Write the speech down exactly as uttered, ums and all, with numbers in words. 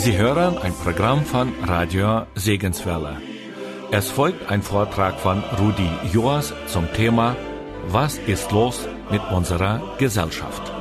Sie hören ein Programm von Radio Segenswelle. Es folgt ein Vortrag von Rudi Joas zum Thema Was ist los mit unserer Gesellschaft?